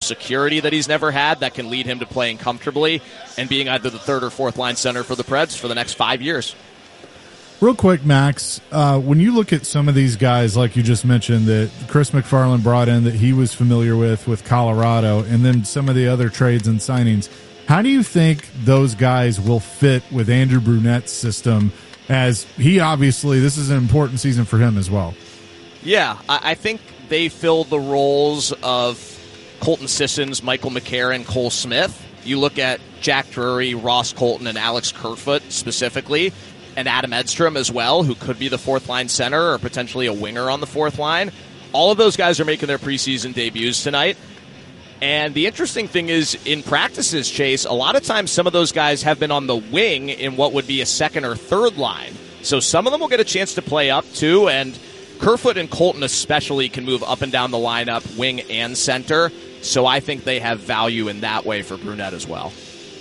security that he's never had that can lead him to playing comfortably and being either the third or fourth line center for the Preds for the next 5 years. Real quick, Max, when you look at some of these guys, like you just mentioned, that Chris McFarland brought in that he was familiar with Colorado, and then some of the other trades and signings, how do you think those guys will fit with Andrew Brunette's system, as he obviously, this is an important season for him as well? Yeah, I think they fill the roles of Colton Sissons, Michael McCarron, Cole Smith. You look at Jack Drury, Ross Colton, and Alex Kerfoot specifically, and Adam Edstrom as well, who could be the fourth-line center or potentially a winger on the fourth line. All of those guys are making their preseason debuts tonight. And the interesting thing is, in practices, Chase, a lot of times some of those guys have been on the wing in what would be a second or third line. So some of them will get a chance to play up, too, and Kerfoot and Colton especially can move up and down the lineup, wing and center. So I think they have value in that way for Brunette as well.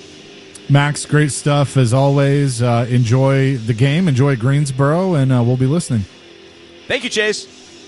Max, great stuff as always. Enjoy the game, enjoy Greensboro, and we'll be listening. Thank you, Chase.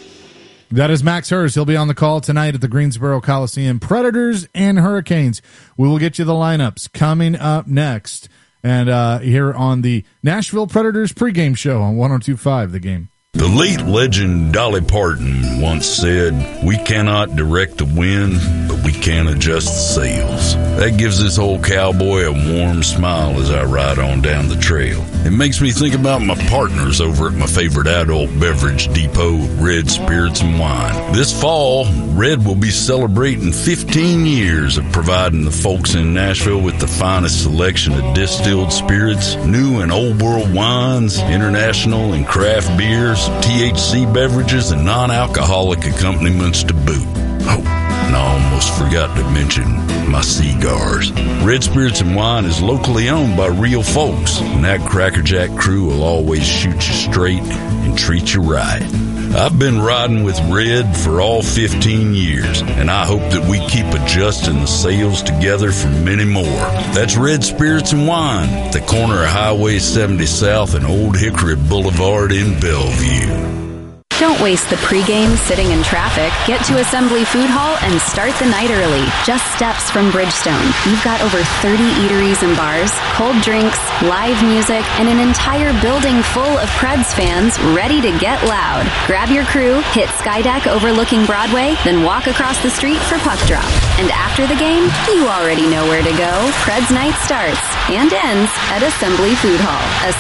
That is Max Hers. He'll be on the call tonight at the Greensboro Coliseum. Predators and Hurricanes. We will get you the lineups coming up next. And here on the Nashville Predators pregame show on 102.5 The Game. The late legend Dolly Parton once said, "We cannot direct the wind, but we can adjust the sails." That gives this old cowboy a warm smile as I ride on down the trail. It makes me think about my partners over at my favorite adult beverage depot, Red Spirits and Wine. This fall, Red will be celebrating 15 years of providing the folks in Nashville with the finest selection of distilled spirits, new and old world wines, international and craft beers, THC beverages, and non-alcoholic accompaniments to boot. Oh, and I almost forgot to mention my cigars. Red Spirits and Wine is locally owned by real folks, and that Crackerjack crew will always shoot you straight and treat you right. I've been riding with Red for all 15 years, and I hope that we keep adjusting the sails together for many more. That's Red Spirits and Wine, at the corner of Highway 70 South and Old Hickory Boulevard in Bellevue. Don't waste the pregame sitting in traffic. Get to Assembly Food Hall and start the night early. Just steps from Bridgestone. You've got over 30 eateries and bars, cold drinks, live music, and an entire building full of Preds fans ready to get loud. Grab your crew, hit Skydeck overlooking Broadway, then walk across the street for puck drop. And after the game, you already know where to go. Preds night starts and ends at Assembly Food Hall.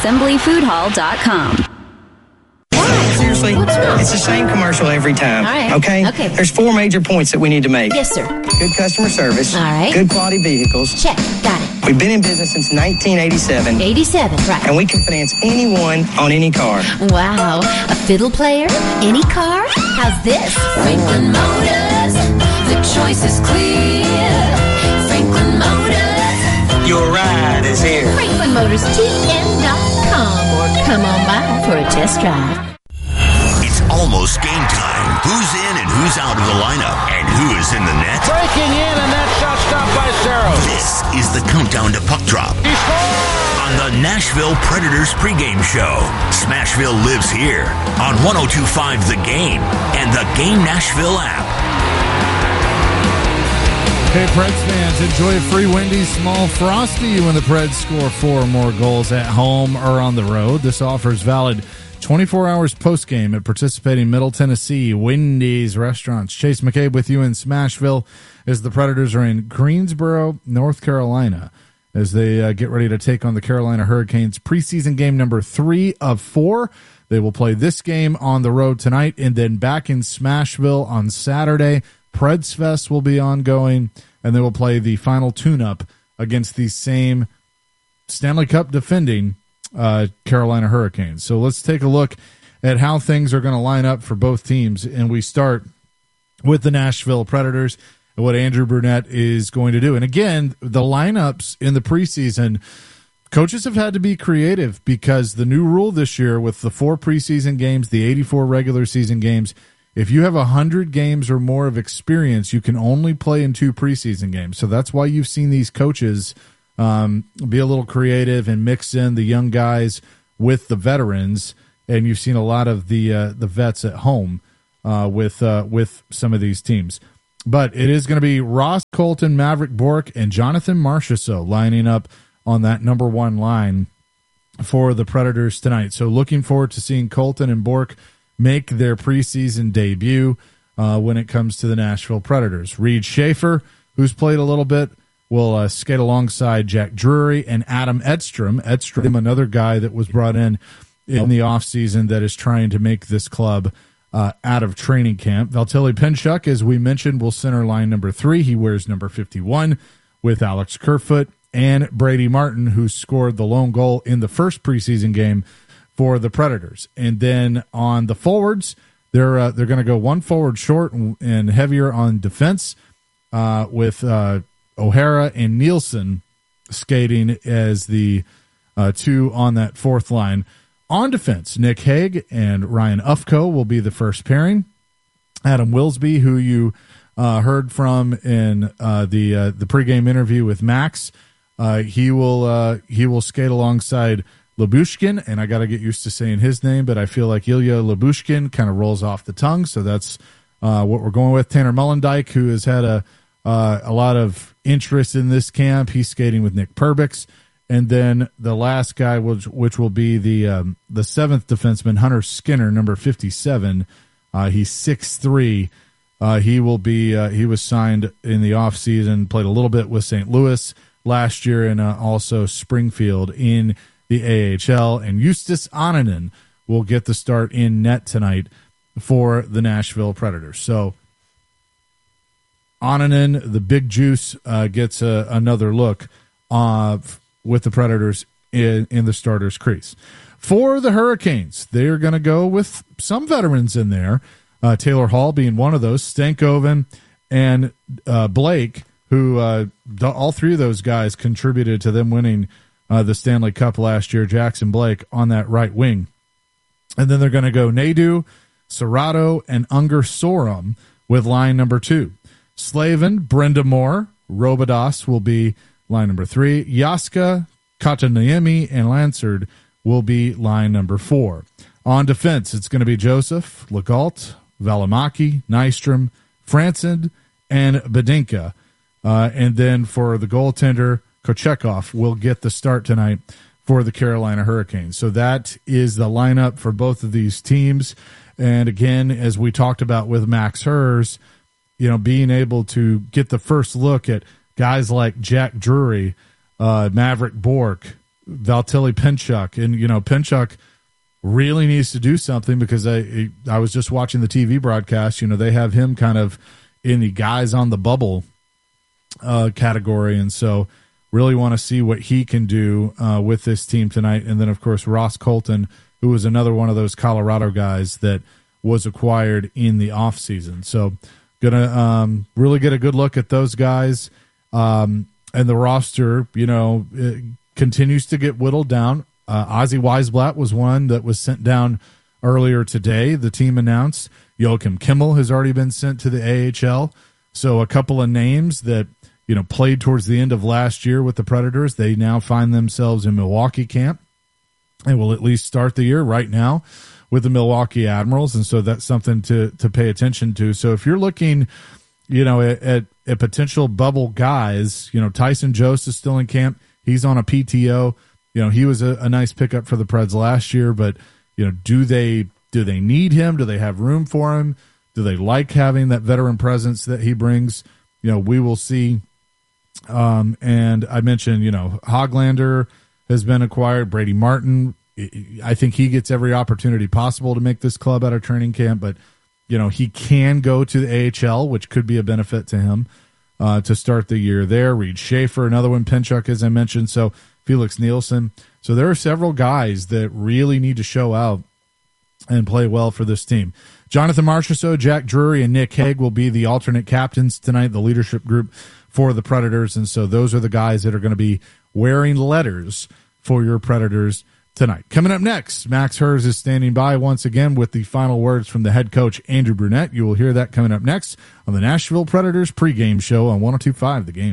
AssemblyFoodHall.com. Seriously, it's the same commercial every time. All right. Okay? There's 4 major points that we need to make. Yes, sir. Good customer service. All right. Good quality vehicles. Check. Got it. We've been in business since 1987. 87, right. And we can finance anyone on any car. Wow. A fiddle player? Any car? How's this? Franklin Motors. The choice is clear. Franklin Motors. Your ride is here. FranklinMotorsTN.com or come on by for a test drive. It's almost game time. Who's in and who's out of the lineup? And who is in the net? Breaking in, and that shot stopped by Saros. This is the countdown to puck drop. He scored! On the Nashville Predators pregame show. Smashville lives here on 102.5 The Game and the Game Nashville app. Hey, Preds fans, enjoy a free Wendy's Small Frosty when the Preds score 4 or more goals at home or on the road. This offer is valid 24 hours post-game at participating Middle Tennessee Wendy's restaurants. Chase McCabe with you in Smashville as the Predators are in Greensboro, North Carolina, as they get ready to take on the Carolina Hurricanes. Preseason game number 3 of 4. They will play this game on the road tonight and then back in Smashville on Saturday. Preds Fest will be ongoing, and they will play the final tune-up against the same Stanley Cup defending Carolina Hurricanes. So let's take a look at how things are going to line up for both teams, and we start with the Nashville Predators and what Andrew Brunette is going to do. And again, the lineups in the preseason, coaches have had to be creative because the new rule this year with the 4 preseason games, the 84 regular season games, if you have 100 games or more of experience, you can only play in 2 preseason games. So that's why you've seen these coaches be a little creative and mix in the young guys with the veterans, and you've seen a lot of the vets at home with some of these teams. But it is going to be Ross Colton, Maverick Bork, and Jonathan Marchessault lining up on that number 1 line for the Predators tonight. So looking forward to seeing Colton and Bork make their preseason debut when it comes to the Nashville Predators. Reed Schaefer, who's played a little bit, will skate alongside Jack Drury and Adam Edstrom. Edstrom, another guy that was brought in the offseason that is trying to make this club out of training camp. Valtteri Pinchuk, as we mentioned, will center line number 3. He wears number 51 with Alex Kerfoot and Brady Martin, who scored the lone goal in the first preseason game for the Predators. And then on the forwards, they're going to go one forward short and heavier on defense with O'Hara and Nielsen skating as the 2 on that 4th line. On defense, Nick Hague and Ryan Ufko will be the first pairing. Adam Wilsby, who you heard from in the pregame interview with Max, he will skate alongside Lyubushkin, and I got to get used to saying his name, but I feel like Ilya Lyubushkin kind of rolls off the tongue, so that's what we're going with. Tanner Mullendijk, who has had a lot of interest in this camp, he's skating with Nick Perbix. And then the last guy, which will be the 7th defenseman, Hunter Skinner, number 57. He's 6'3". He was signed in the offseason, played a little bit with St. Louis last year, and also Springfield in the AHL. And Justus Annunen will get the start in net tonight for the Nashville Predators. So Annunen, the big juice, gets another look with the Predators in the starters' crease. For the Hurricanes, they're going to go with some veterans in there, Taylor Hall being one of those, Stankoven and Blake, who all 3 of those guys contributed to them winning the Stanley Cup last year, Jackson Blake on that right wing. And then they're going to go Nadeau, Serrato, and Unger Sorum with line number 2. Slavin, Brenda Moore, Robidas will be line number 3. Jaska, Kataniemi, and Lansard will be line number 4. On defense, it's going to be Joseph, Legault, Valimaki, Nystrom, Franson, and Bedinka. And then for the goaltender, Kochekov will get the start tonight for the Carolina Hurricanes. So that is the lineup for both of these teams. And again, as we talked about with Max Hers, being able to get the first look at guys like Jack Drury, Maverick Bork, Valtteri Pinchuk, and Pinchuk really needs to do something because I was just watching the TV broadcast. They have him kind of in the guys on the bubble category, and so really want to see what he can do with this team tonight. And then of course Ross Colton, who was another one of those Colorado guys that was acquired in the offseason. So gonna really get a good look at those guys. And the roster, it continues to get whittled down. Ozzy Weisblatt was one that was sent down earlier today. The team announced Joachim Kimmel has already been sent to the AHL. So a couple of names that, played towards the end of last year with the Predators, they now find themselves in Milwaukee camp and will at least start the year right now with the Milwaukee Admirals. And so that's something to pay attention to. So if you're looking, at potential bubble guys, Tyson Jost is still in camp. He's on a PTO. He was a nice pickup for the Preds last year, but, do they need him? Do they have room for him? Do they like having that veteran presence that he brings? We will see. And I mentioned, Hoglander has been acquired. Brady Martin, I think he gets every opportunity possible to make this club out of training camp, but he can go to the AHL, which could be a benefit to him to start the year there. Reed Schaefer, another one, Pinchuk, as I mentioned. So Felix Nielsen. So there are several guys that really need to show out and play well for this team. Jonathan Marchessault, Jack Drury, and Nick Hague will be the alternate captains tonight, the leadership group for the Predators. And so those are the guys that are going to be wearing letters for your Predators tonight. Coming up next, Max Hers is standing by once again with the final words from the head coach, Andrew Brunette. You will hear that coming up next on the Nashville Predators pregame show on 102.5 The Game.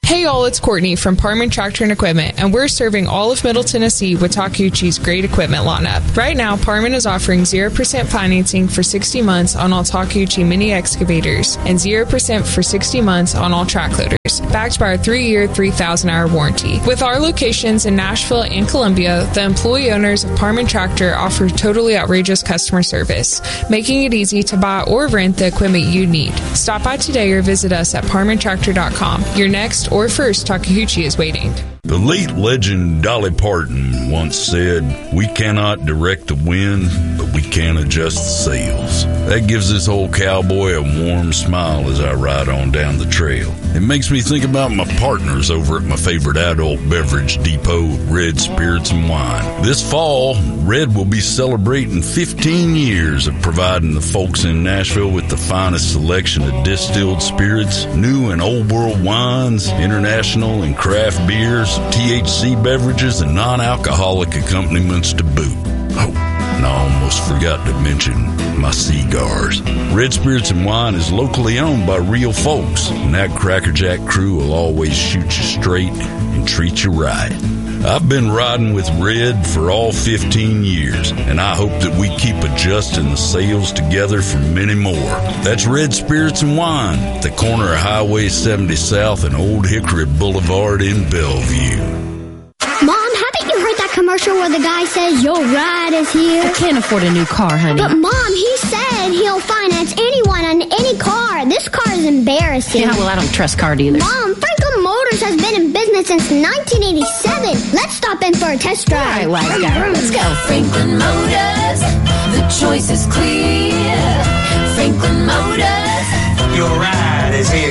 Hey y'all, it's Courtney from Parman Tractor and Equipment, and we're serving all of Middle Tennessee with Takeuchi's great equipment lineup. Right now, Parman is offering 0% financing for 60 months on all Takeuchi mini excavators and 0% for 60 months on all track loaders, backed by our 3-year, 3,000-hour warranty. With our locations in Nashville and Columbia, the employee owners of Parman Tractor offer totally outrageous customer service, making it easy to buy or rent the equipment you need. Stop by today or visit us at parmantractor.com. Your next or first Takeuchi is waiting. The late legend Dolly Parton once said, "We cannot direct the wind, but we can adjust the sails." That gives this old cowboy a warm smile as I ride on down the trail. It makes me think about my partners over at my favorite adult beverage depot, Red Spirits and Wine. This fall, Red will be celebrating 15 years of providing the folks in Nashville with the finest selection of distilled spirits, new and old world wines, international and craft beers, THC beverages, and non-alcoholic accompaniments to boot. Oh, and I almost forgot to mention my cigars. Red Spirits and Wine is locally owned by real folks, and that Crackerjack crew will always shoot you straight and treat you right. I've been riding with Red for all 15 years, and I hope that we keep adjusting the sails together for many more. That's Red Spirits and Wine, at the corner of Highway 70 South and Old Hickory Boulevard in Bellevue. Mom, haven't you heard that commercial where the guy says, "Your ride is here"? I can't afford a new car, honey. But Mom, he said he'll finance anyone on any car. This car is embarrassing. Yeah, well, I don't trust car dealers. Mom, Franklin Motors has been in business since 1987. Let's stop in for a test drive. All right, wise guy. Let's go. Franklin Motors, the choice is clear. Franklin Motors, Your ride is here.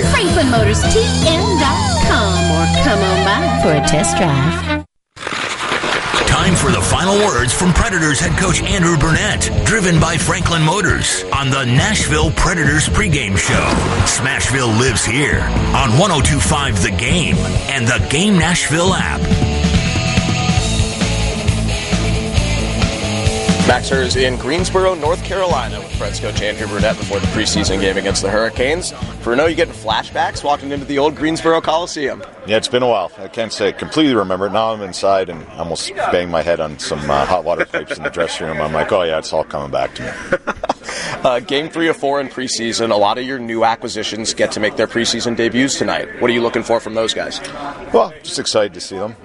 FranklinMotorsTN.com or come on by for a test drive. Time for the final words from Predators head coach Andrew Burnett, driven by Franklin Motors on the Nashville Predators pregame show. Smashville lives here on 102.5 The Game and the Game Nashville app. Max Hers in Greensboro, North Carolina with Preds coach Andrew Burnett before the preseason game against the Hurricanes. Bruno, you getting flashbacks walking into the old Greensboro Coliseum? Yeah, it's been a while. I can't say I completely remember it. Now I'm inside and almost banged my head on some hot water pipes in the dressing room. I'm like, oh yeah, it's all coming back to me. Game 3 of 4 in preseason. A lot of your new acquisitions get to make their preseason debuts tonight. What are you looking for from those guys? Well, just excited to see them.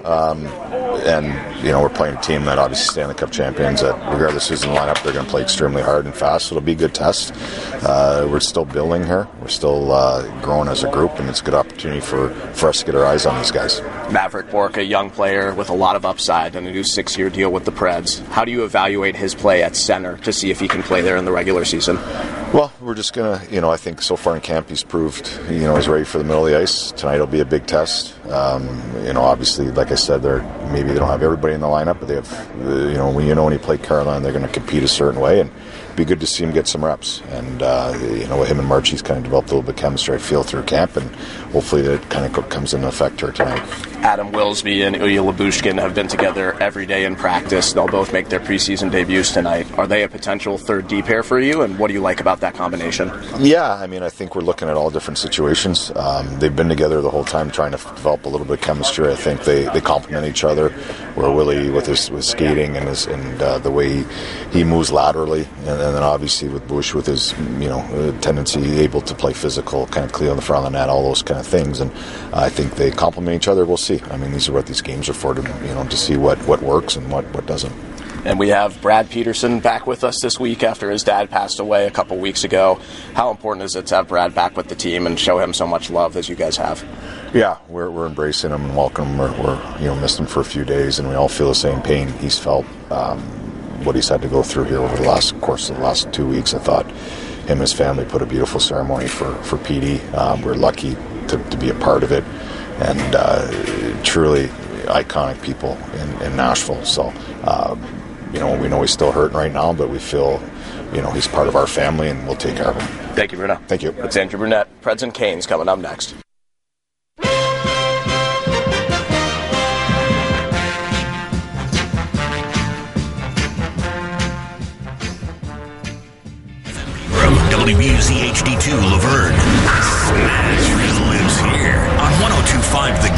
And, you know, we're playing a team that obviously Stanley Cup champions that regardless who's in the lineup, they're going to play extremely hard and fast. So it'll be a good test. We're still building here. We're still growing as a group, and it's a good opportunity for us to get our eyes on these guys. Maverick Bourque, a young player with a lot of upside and a new 6-year deal with the Preds. How do you evaluate his play at center to see if he can play there in the regular season? Well, we're just going to, I think so far in camp he's proved, he's ready for the middle of the ice. Tonight will be a big test. Obviously, like I said, maybe they don't have everybody in the lineup, but they have, when he played Carolina, they're going to compete a certain way, and it'd be good to see him get some reps. And, with him and Marchie's kind of developed a little bit of chemistry, I feel, through camp, and hopefully that kind of comes into effect here tonight. Adam Wilsby and Ilya Lyubushkin have been together every day in practice. They'll both make their preseason debuts tonight. Are they a potential third D pair for you, and what do you like about that combination? Yeah, I think we're looking at all different situations. They've been together the whole time trying to develop a little bit of chemistry. I think they complement each other, where Willie with his skating and the way he moves laterally, and then obviously with Bush with his tendency able to play physical, kind of clear on the front of the net, all those kind of things. And I think they complement each other. We'll see. These are what these games are for, to see what works and what doesn't. And we have Brad Peterson back with us this week after his dad passed away a couple weeks ago. How important is it to have Brad back with the team and show him so much love as you guys have? Yeah, we're embracing him and welcoming him. We're missed him for a few days, and we all feel the same pain he's felt. What he's had to go through here over the last 2 weeks. I thought him and his family put a beautiful ceremony for Petey. We're lucky to be a part of it, and truly iconic people in Nashville. So, we know he's still hurting right now, but we feel, he's part of our family, and we'll take care of him. Thank you, Bruno. Thank you. It's Andrew Burnett. Preds and Canes coming up next. From WUZHD2 Laverne, Smashville lives here on 102.5 The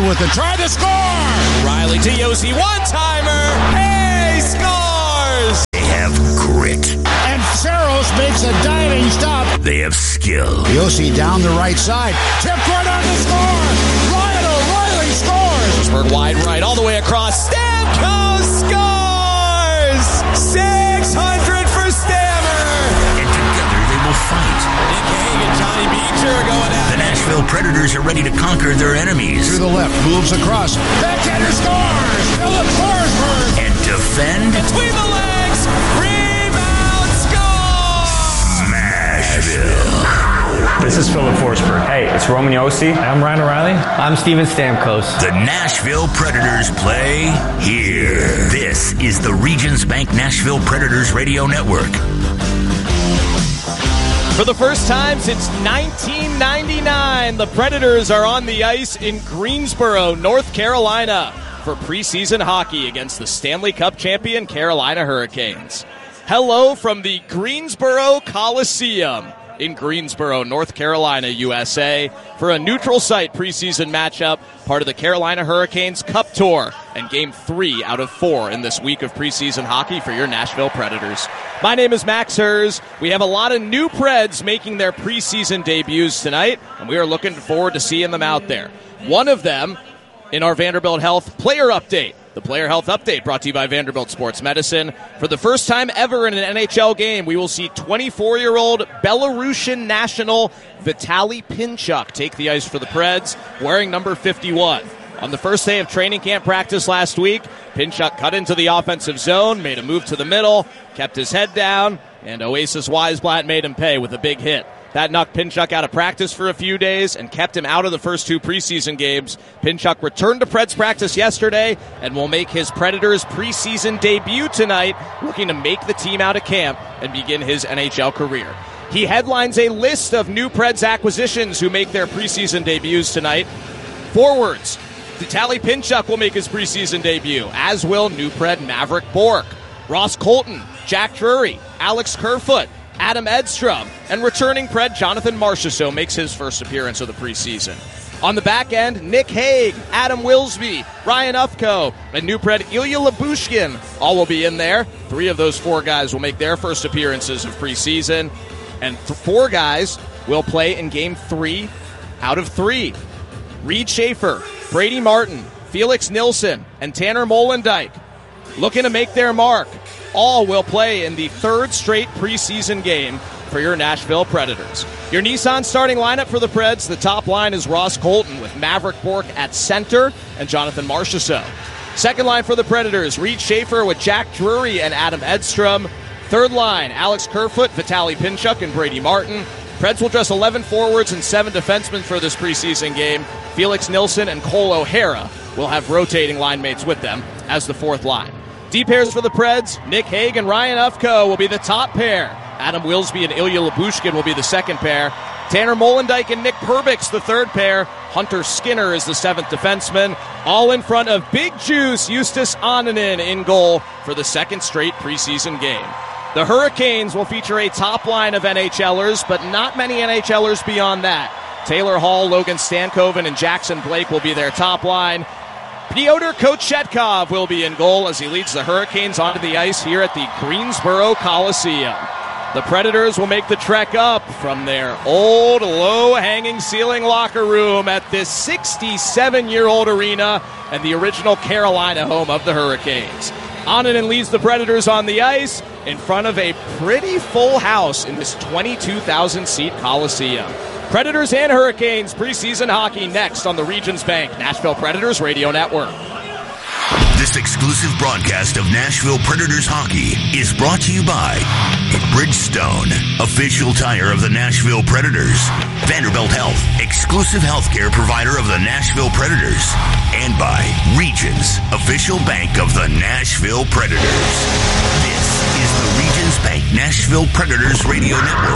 with the try to score. Riley to Yossi, one-timer. Hey, scores! They have grit. And Saros makes a diving stop. They have skill. Yossi down the right side. Tipped right on the score. Ryan O'Reilly scores. Bird wide right, all the way across. Stamkos scores! 600 for Stammer! And together they will fight. Nick Hague and Johnny Beecher going at The Nashville Predators are ready to conquer their enemies. To the left, moves across. Backhander scores! Philip Forsberg! And defend. between the legs. Rebound score! Smashville. This is Philip Forsberg. Hey, it's Roman Yossi. I'm Ryan O'Reilly. I'm Steven Stamkos. The Nashville Predators play here. This is the Regions Bank Nashville Predators Radio Network. For the first time since 1999, the Predators are on the ice in Greensboro, North Carolina, for preseason hockey against the Stanley Cup champion Carolina Hurricanes. Hello from the Greensboro Coliseum in Greensboro, North Carolina, USA, for a neutral site preseason matchup, part of the Carolina Hurricanes Cup Tour, and Game 3 out of 4 in this week of preseason hockey for your Nashville Predators. My name is Max Hers. We have a lot of new Preds making their preseason debuts tonight, and we are looking forward to seeing them out there. One of them in our Vanderbilt Health Player Update. The Player Health Update brought to you by Vanderbilt Sports Medicine. For the first time ever in an NHL game, we will see 24-year-old Belarusian national Vitaly Pinchuk take the ice for the Preds, wearing number 51. On the first day of training camp practice last week, Pinchuk cut into the offensive zone, made a move to the middle, kept his head down, and Oasis Weisblatt made him pay with a big hit. That knocked Pinchuk out of practice for a few days and kept him out of the first 2 preseason games. Pinchuk returned to Preds practice yesterday and will make his Predators preseason debut tonight, looking to make the team out of camp and begin his NHL career. He headlines a list of new Preds acquisitions who make their preseason debuts tonight. Forwards, Vitaly Pinchuk will make his preseason debut, as will new Pred Maverick Bourque. Ross Colton, Jack Drury, Alex Kerfoot, Adam Edstrom, and returning Pred Jonathan Marchessault makes his first appearance of the preseason. On the back end, Nick Hague, Adam Wilsby, Ryan Ufko, and new Pred Ilya Lyubushkin all will be in there. 3 of those 4 guys will make their first appearances of preseason, and 4 guys will play in Game 3 out of 3. Reed Schaefer, Brady Martin, Felix Nilsson, and Tanner Molendyk looking to make their mark. All will play in the 3rd straight preseason game for your Nashville Predators. Your Nissan starting lineup for the Preds, the top line is Ross Colton with Maverick Bourque at center and Jonathan Marchessault. Second line for the Predators, Reed Schaefer with Jack Drury and Adam Edstrom. Third line, Alex Kerfoot, Vitaly Pinchuk, and Brady Martin. Preds will dress 11 forwards and 7 defensemen for this preseason game. Felix Nilsson and Cole O'Hara will have rotating line mates with them as the 4th line. D pairs for the Preds, Nick Hague and Ryan Ufko will be the top pair. Adam Wilsby and Ilya Lyubushkin will be the second pair. Tanner Molendyk and Nick Perbix the third pair. Hunter Skinner is the 7th defenseman. All in front of Big Juice Justus Annunen in goal for the 2nd straight preseason game. The Hurricanes will feature a top line of NHLers, but not many NHLers beyond that. Taylor Hall, Logan Stankoven, and Jackson Blake will be their top line. Pyotr Kochetkov will be in goal as he leads the Hurricanes onto the ice here at the Greensboro Coliseum. The Predators will make the trek up from their old, low-hanging ceiling locker room at this 67-year-old arena and the original Carolina home of the Hurricanes. Annunen leads the Predators on the ice in front of a pretty full house in this 22,000-seat Coliseum. Predators and Hurricanes preseason hockey next on the Regions Bank Nashville Predators Radio Network. This exclusive broadcast of Nashville Predators hockey is brought to you by Bridgestone, official tire of the Nashville Predators, Vanderbilt Health, exclusive healthcare provider of the Nashville Predators, and by Regions, official bank of the Nashville Predators. This is the Regions Bank Nashville Predators Radio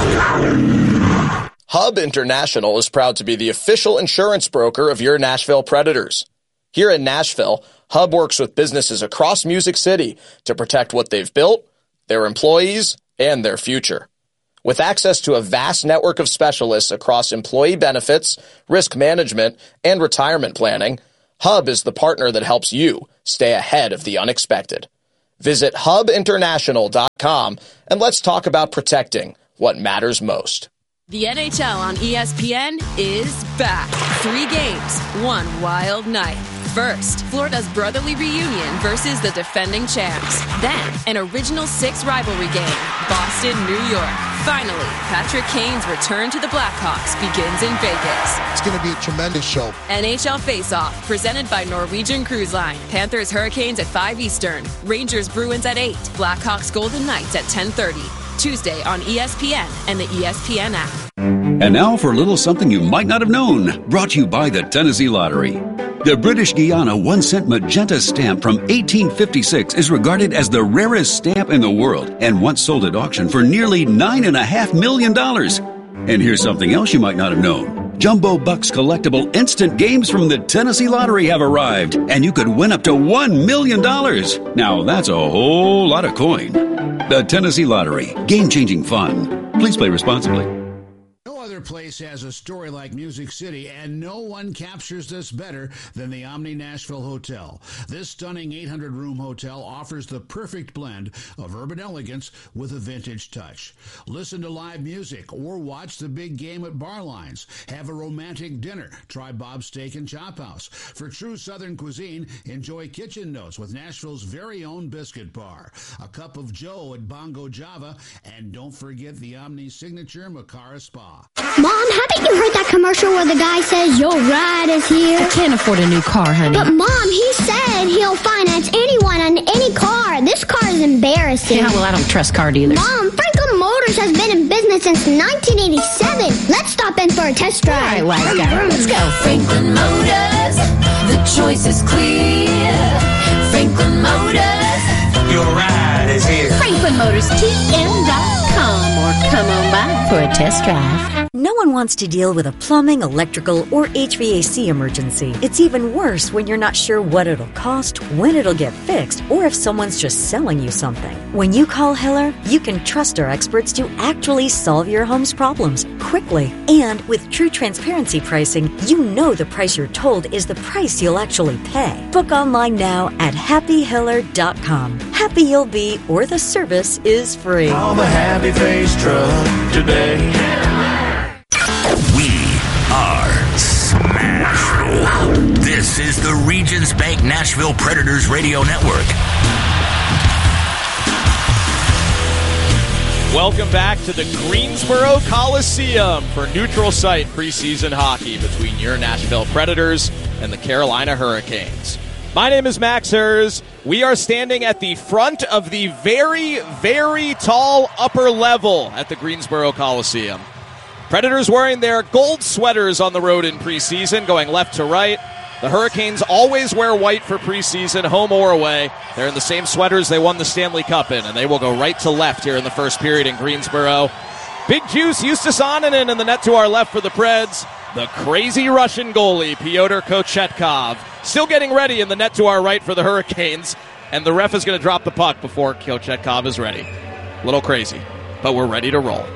Network. Hub International is proud to be the official insurance broker of your Nashville Predators. Here in Nashville, Hub works with businesses across Music City to protect what they've built, their employees, and their future. With access to a vast network of specialists across employee benefits, risk management, and retirement planning, Hub is the partner that helps you stay ahead of the unexpected. Visit hubinternational.com and let's talk about protecting what matters most. The NHL on ESPN is back. 3 games, 1 wild night. First, Florida's brotherly reunion versus the defending champs. Then, an original 6 rivalry game, Boston, New York. Finally, Patrick Kane's return to the Blackhawks begins in Vegas. It's going to be a tremendous show. NHL Face-Off, presented by Norwegian Cruise Line. Panthers Hurricanes at 5 Eastern. Rangers Bruins at 8. Blackhawks Golden Knights at 10:30. Tuesday on ESPN and the ESPN app. And now for a little something you might not have known, brought to you by the Tennessee Lottery. The British Guiana 1-cent magenta stamp from 1856 is regarded as the rarest stamp in the world and once sold at auction for nearly $9.5 million. And here's something else you might not have known. Jumbo Bucks collectible instant games from the Tennessee Lottery have arrived, and you could win up to $1 million. Now that's a whole lot of coin. The Tennessee Lottery. Game-changing fun. Please play responsibly. No other place has a story like Music City, and no one captures this better than the Omni Nashville Hotel. This stunning 800-room hotel offers the perfect blend of urban elegance with a vintage touch. Listen to live music or watch the big game at bar lines. Have a romantic dinner. Try Bob's Steak and Chop House. For true Southern cuisine, enjoy Kitchen Notes with Nashville's very own biscuit bar. A cup of Joe at Bongo Java, and don't forget the Omni signature Makara Spa. Mom, haven't you heard that commercial where the guy says your ride is here? I can't afford a new car, honey. But Mom, he said he'll finance anyone on any car. This car is embarrassing. Yeah, well, I don't trust car dealers. Mom, Franklin Motors has been in business since 1987. Let's stop in for a test drive. All right, wise guy, let's go. Franklin Motors, the choice is clear. Franklin Motors, your ride is here. FranklinMotorsTN.com or come on by for a test drive. No one wants to deal with a plumbing, electrical, or HVAC emergency. It's even worse when you're not sure what it'll cost, when it'll get fixed, or if someone's just selling you something. When you call Hiller, you can trust our experts to actually solve your home's problems quickly. And with true transparency pricing, you know the price you're told is the price you'll actually pay. Book online now at happyhiller.com. Happy you'll be, or the service is free. Call the Happy Face truck today. We are Smashville. This is the Regions Bank Nashville Predators Radio Network. Welcome back to the Greensboro Coliseum for neutral site preseason hockey between your Nashville Predators and the Carolina Hurricanes. My name is Max Hers. We are standing at the front of the very, very tall upper level at the Greensboro Coliseum. Predators wearing their gold sweaters on the road in preseason, going left to right. The Hurricanes always wear white for preseason, home or away. They're in the same sweaters they won the Stanley Cup in, and they will go right to left here in the first period in Greensboro. Big Juice, Justus Annunen in the net to our left for the Preds. The crazy Russian goalie, Pyotr Kochetkov, still getting ready in the net to our right for the Hurricanes, and the ref is going to drop the puck before Kochetkov is ready. A little crazy, but we're ready to roll.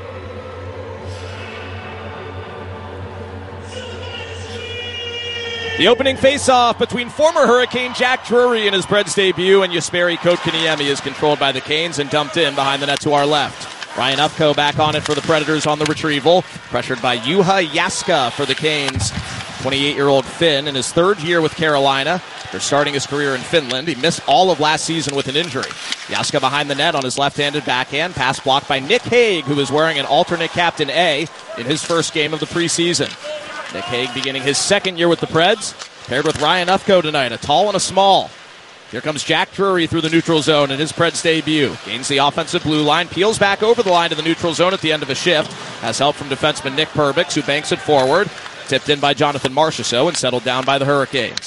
The opening face-off between former Hurricane Jack Drury in his Preds debut and Jesperi Kotkaniemi is controlled by the Canes and dumped in behind the net to our left. Ryan Ufko back on it for the Predators on the retrieval. Pressured by Juha Jaska for the Canes. 28-year-old Finn in his third year with Carolina. They're starting his career in Finland. He missed all of last season with an injury. Jaska behind the net on his left-handed backhand. Pass blocked by Nick Hague, who is wearing an alternate captain A in his first game of the preseason. Nick Hague beginning his second year with the Preds. Paired with Ryan Ufko tonight, a tall and a small. Here comes Jack Drury through the neutral zone in his Preds debut. Gains the offensive blue line, peels back over the line to the neutral zone at the end of a shift. Has help from defenseman Nick Perbix, who banks it forward. Tipped in by Jonathan Marchessault and settled down by the Hurricanes.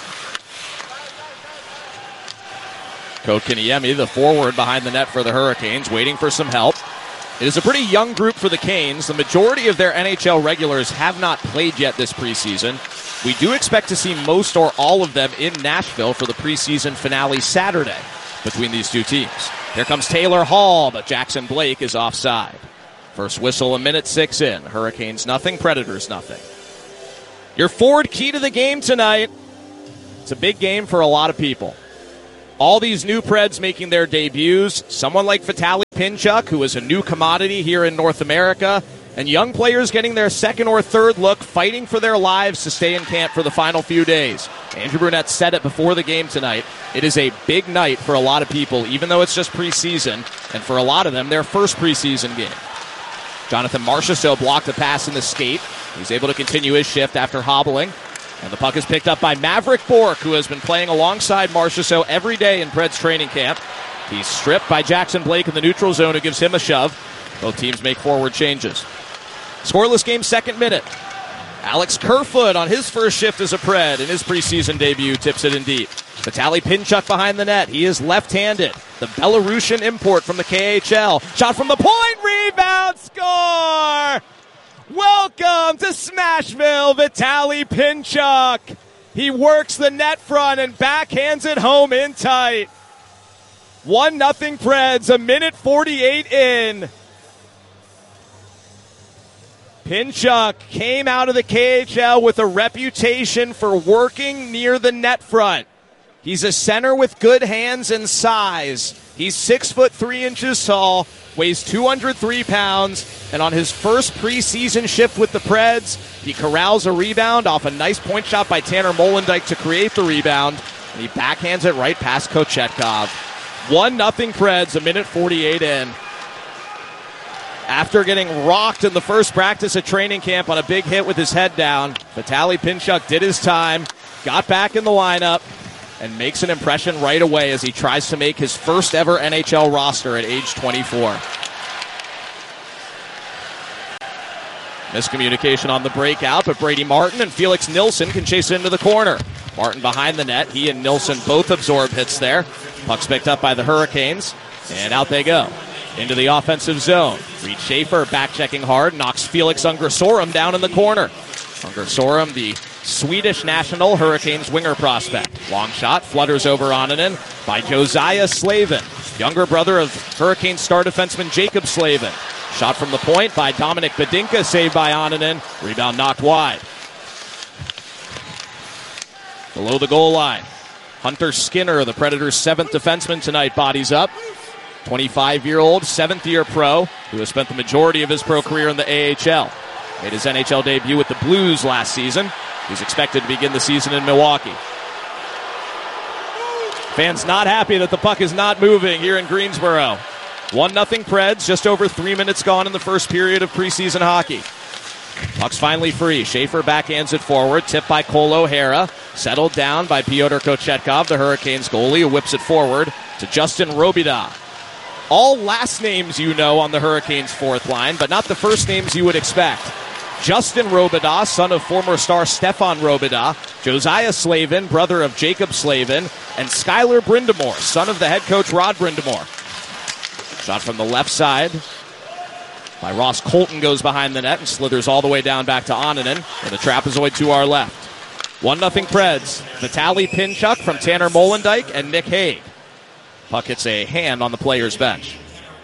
Kotkaniemi, the forward behind the net for the Hurricanes, waiting for some help. It is a pretty young group for the Canes. The majority of their NHL regulars have not played yet this preseason. We do expect to see most or all of them in Nashville for the preseason finale Saturday between these two teams. Here comes Taylor Hall, but Jackson Blake is offside. First whistle, 1:06 in. Hurricanes nothing, Predators nothing. Your forward key to the game tonight, It's a big game for a lot of people. All these new Preds making their debuts, someone like Vitaly Pinchuk, who is a new commodity here in North America, and young players getting their second or third look, fighting for their lives to stay in camp for the final few days. Andrew Brunette said it before the game tonight. It is a big night for a lot of people, even though it's just preseason, and for a lot of them, their first preseason game. Jonathan Marchessault blocked a pass in the skate. He's able to continue his shift after hobbling. And the puck is picked up by Maverick Bourque, who has been playing alongside Marchessault every day in Preds training camp. He's stripped by Jackson Blake in the neutral zone, who gives him a shove. Both teams make forward changes. Scoreless game, second minute. Alex Kerfoot on his first shift as a Pred in his preseason debut tips it in deep. Vitaly Pinchuk behind the net. He is left-handed. The Belarusian import from the KHL. Shot from the point, rebound, score! Welcome to Smashville, Vitaly Pinchuk. He works the net front and backhands it home in tight. 1-0 Preds, a minute 48 in. Pinchuk came out of the KHL with a reputation for working near the net front. He's a center with good hands and size. He's 6'3" tall, weighs 203 pounds, and on his first preseason shift with the Preds, he corrals a rebound off a nice point shot by Tanner Molendyk to create the rebound, and he backhands it right past Kochetkov. 1-0 Preds, a minute 48 in. After getting rocked in the first practice at training camp on a big hit with his head down, Vitaly Pinchuk did his time, got back in the lineup, and makes an impression right away as he tries to make his first ever NHL roster at age 24. Miscommunication on the breakout, but Brady Martin and Felix Nilsson can chase it into the corner. Martin behind the net. He and Nilsson both absorb hits there. Puck's picked up by the Hurricanes, and out they go. Into the offensive zone. Reed Schaefer back-checking hard, knocks Felix Ungrasorum down in the corner. Ungrasorum, the Swedish national Hurricanes winger prospect. Long shot, flutters over Onninen by Josiah Slavin, younger brother of Hurricane star defenseman Jacob Slavin. Shot from the point by Dominic Badinka, saved by Onninen. Rebound knocked wide. Below the goal line, Hunter Skinner, the Predators' seventh defenseman tonight, bodies up. 25-year-old, seventh-year pro, who has spent the majority of his pro career in the AHL. Made his NHL debut with the Blues last season. He's expected to begin the season in Milwaukee. Fans not happy that the puck is not moving here in Greensboro. 1-0 Preds, just over 3 minutes gone in the first period of preseason hockey. Puck's finally free. Schaefer backhands it forward, tipped by Cole O'Hara. Settled down by Pyotr Kochetkov, the Hurricanes goalie, who whips it forward to Justin Robida. All last names you know on the Hurricanes' fourth line, but not the first names you would expect. Justin Robida, son of former star Stefan Robida, Josiah Slavin, brother of Jacob Slavin, and Skylar Brindamore, son of the head coach Rod Brindamore. Shot from the left side by Ross Colton goes behind the net and slithers all the way down back to Onninen, and the trapezoid to our left. 1-0 Preds. Vitaly Pinchuk from Tanner Molendyk and Nick Hague. Puck hits a hand on the player's bench.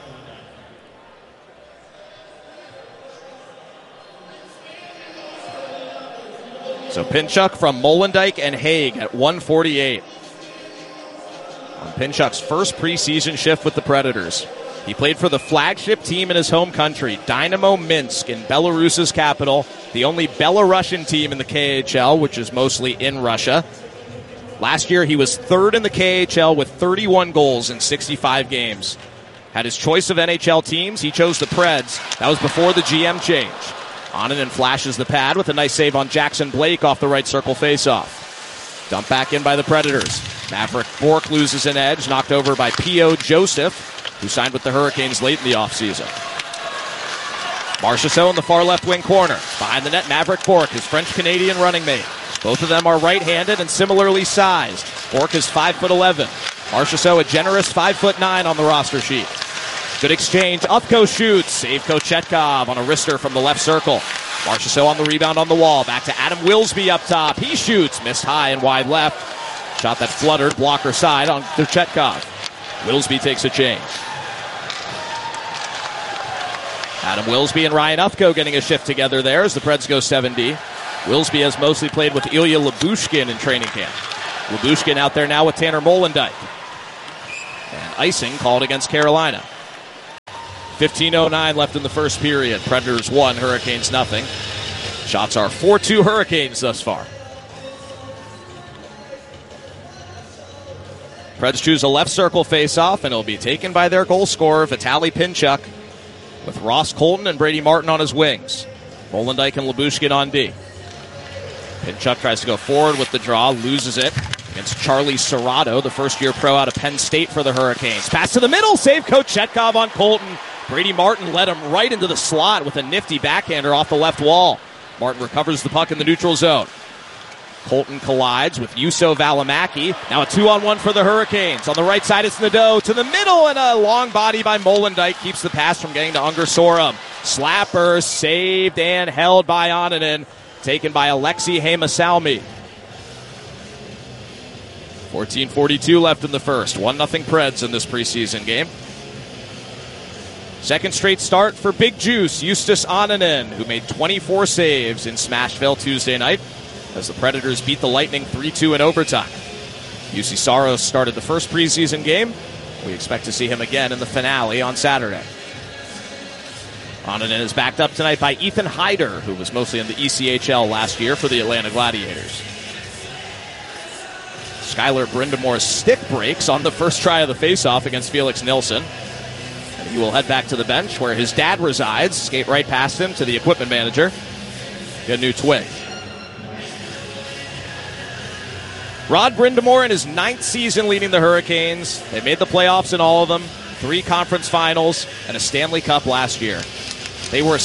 So Pinchuk from Molendyk and Hague at 1:48. On Pinchuk's first preseason shift with the Predators. He played for the flagship team in his home country, Dynamo Minsk in Belarus's capital, the only Belarusian team in the KHL, which is mostly in Russia. Last year, he was third in the KHL with 31 goals in 65 games. Had his choice of NHL teams. He chose the Preds. That was before the GM change. Onninen flashes the pad with a nice save on Jackson Blake off the right circle faceoff. Dumped back in by the Predators. Maverick Bourque loses an edge, knocked over by P.O. Joseph, who signed with the Hurricanes late in the offseason. Marchessault in the far left wing corner. Behind the net, Maverick Bourque, his French-Canadian running mate. Both of them are right-handed and similarly sized. Bourque is 5'11". Marchessault a generous 5'9" on the roster sheet. Good exchange. Ufko shoots. Save Kochetkov on a wrister from the left circle. Marchessault on the rebound on the wall. Back to Adam Wilsby up top. He shoots. Missed high and wide left. Shot that fluttered blocker side on Kochetkov. Wilsby takes a change. Adam Wilsby and Ryan Ufko getting a shift together there as the Preds go 7D. Wilsby has mostly played with Ilya Lyubushkin in training camp. Labushkin out there now with Tanner Molendijk. And icing called against Carolina. 15:09 left in the first period. Predators 1, Hurricanes nothing. Shots are 4-2 Hurricanes thus far. Preds choose a left circle face-off, and it'll be taken by their goal scorer, Vitaly Pinchuk, with Ross Colton and Brady Martin on his wings. Molendijk and Labushkin on D. Pinchuk tries to go forward with the draw, loses it against Charlie Serrato, the first-year pro out of Penn State for the Hurricanes. Pass to the middle, save Kochetkov on Colton. Brady Martin led him right into the slot with a nifty backhander off the left wall. Martin recovers the puck in the neutral zone. Colton collides with Juuso Välimäki. Now a 2-on-1 for the Hurricanes. On the right side, it's Nadeau to the middle, and a long body by Molendijk keeps the pass from getting to Unger Sorum. Slapper saved and held by Onninen, taken by Alexi Heimosalmi. 14:42 left in the first. 1-0 Preds in this preseason game. Second straight start for Big Juice, Justus Onninen, who made 24 saves in Smashville Tuesday night as the Predators beat the Lightning 3-2 in overtime. UC Saros started the first preseason game. We expect to see him again in the finale on Saturday. Onninen is backed up tonight by Ethan Hyder, who was mostly in the ECHL last year for the Atlanta Gladiators. Skylar Brindamore's stick breaks on the first try of the faceoff against Felix Nilsson. And he will head back to the bench where his dad resides. Skate right past him to the equipment manager. Get a new twig. Rod Brindamore in his 9th season leading the Hurricanes. They made the playoffs in all of them. 3 conference finals and a Stanley Cup last year. They were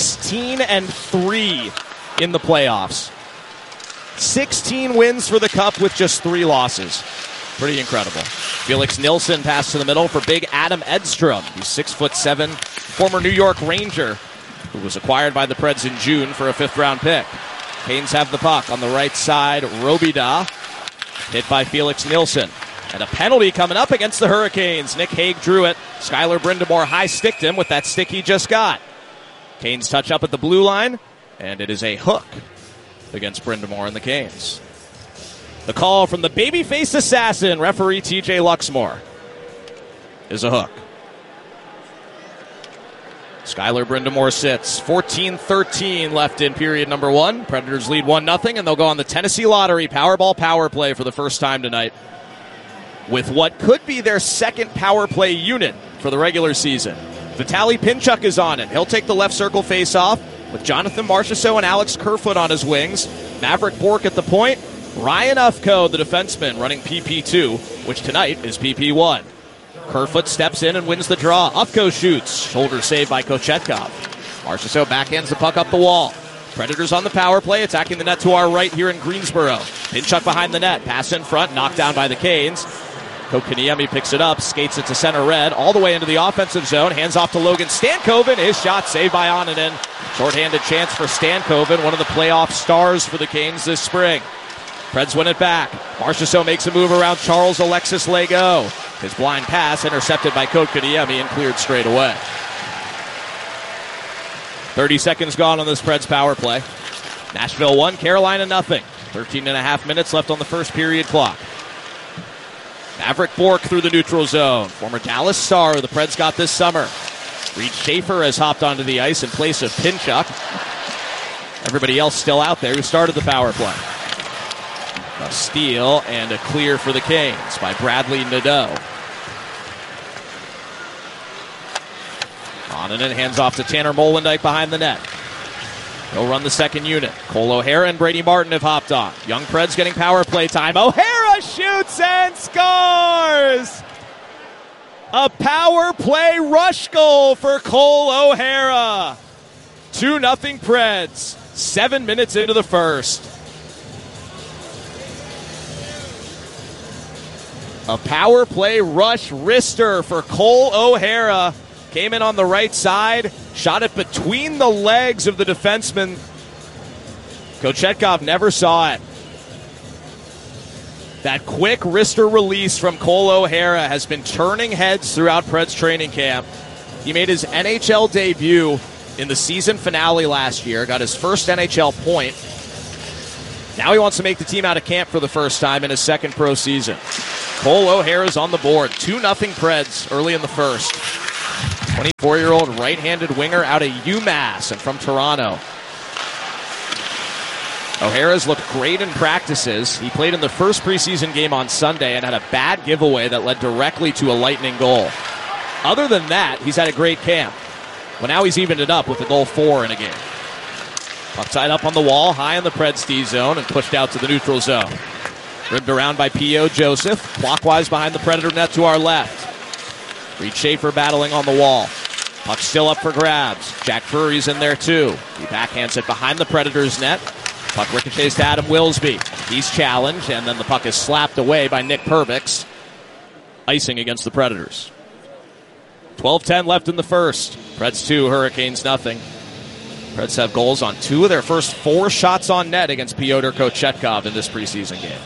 16-3 in the playoffs. 16 wins for the Cup with just 3 losses. Pretty incredible. Felix Nilsson passed to the middle for big Adam Edstrom. He's 6'7", former New York Ranger, who was acquired by the Preds in June for a 5th-round pick. Canes have the puck on the right side. Robida hit by Felix Nilsson. And a penalty coming up against the Hurricanes. Nick Hague drew it. Skylar Brindamore high-sticked him with that stick he just got. Canes touch up at the blue line, and it is a hook against Brindamore and the Canes. The call from the babyface assassin, referee TJ Luxmore, is a hook. Skylar Brindamore sits. 14-13 left in period number 1. Predators lead 1-0, and they'll go on the Tennessee Lottery Powerball power play for the first time tonight with what could be their second power play unit for the regular season. Vitaly Pinchuk is on it. He'll take the left circle face-off with Jonathan Marchessault and Alex Kerfoot on his wings. Maverick Bourque at the point. Ryan Ufko, the defenseman, running PP2, which tonight is PP1. Kerfoot steps in and wins the draw. Ufko shoots. Shoulder save by Kochetkov. Marchessault backhands the puck up the wall. Predators on the power play, attacking the net to our right here in Greensboro. Pinchuk behind the net. Pass in front, knocked down by the Canes. Kotkaniemi picks it up, skates it to center red, all the way into the offensive zone, hands off to Logan Stankoven. His shot saved by Onninen. Shorthanded chance for Stankoven, one of the playoff stars for the Canes this spring. Preds win it back. Marchessault makes a move around Charles Alexis Lego. His blind pass intercepted by Kotkaniemi and cleared straight away. 30 seconds gone on this Preds power play. Nashville 1, Carolina nothing. 13.5 minutes left on the first period clock. Maverick Bourque through the neutral zone. Former Dallas star the Preds got this summer. Reed Schaefer has hopped onto the ice in place of Pinchuk. Everybody else still out there who started the power play. A steal and a clear for the Canes by Bradley Nadeau. Onninen hands off to Tanner Molendijk behind the net. He'll run the second unit. Cole O'Hara and Brady Martin have hopped on. Young Preds getting power play time. O'Hara shoots and scores! A power play rush goal for Cole O'Hara. 2-0 Preds. 7 minutes into the first. A power play rush wrister for Cole O'Hara. Came in on the right side, shot it between the legs of the defenseman. Kochetkov never saw it. That quick wrister release from Cole O'Hara has been turning heads throughout Preds training camp. He made his NHL debut in the season finale last year, got his first NHL point. Now he wants to make the team out of camp for the first time in his second pro season. Cole O'Hara's on the board. 2-0 Preds early in the first. 24-year-old right-handed winger out of UMass and from Toronto. O'Hara's looked great in practices. He played in the first preseason game on Sunday and had a bad giveaway that led directly to a Lightning goal. Other than that, he's had a great camp. Well, now he's evened it up with a goal 4 in a game. Puck tied up on the wall, high in the Preds D zone, and pushed out to the neutral zone. Ribbed around by P.O. Joseph, clockwise behind the Predator net to our left. Reed Schaefer battling on the wall. Puck still up for grabs. Jack Drury's in there too. He backhands it behind the Predators net. Puck ricochets to Adam Wilsby. He's challenged, and then the puck is slapped away by Nick Perbix. Icing against the Predators. 12:10 left in the first. Preds 2, Hurricanes nothing. Preds have goals on 2 of their first 4 shots on net against Pyotr Kochetkov in this preseason game.